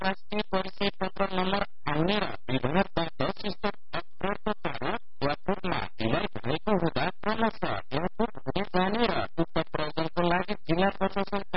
राष्ट्रिय परिचय पत्र नम्बर आउने र विभागबाट सिस्टम अपग्रेडको कारण यापुरमा ढिलाइ भएको हुँदा क्रमशः यापुर हुँदै जाने र उक्त प्रयोजनको लागि जिल्ला प्रशासन